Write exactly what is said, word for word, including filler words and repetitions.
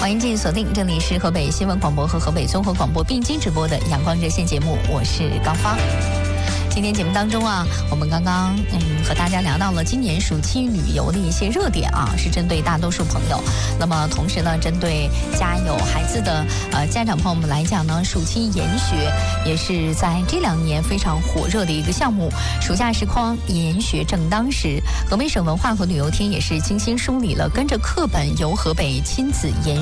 欢迎继续锁定，这里是河北新闻广播和河北综合广播并机直播的阳光热线节目，我是高芳。今天节目当中啊，我们刚刚嗯和大家聊到了今年暑期旅游的一些热点啊，是针对大多数朋友。那么同时呢，针对家有孩子的呃家长朋友们来讲呢，暑期研学也是在这两年非常火热的一个项目。暑假时光研学正当时，河北省文化和旅游厅也是精心梳理了跟着课本游河北亲子研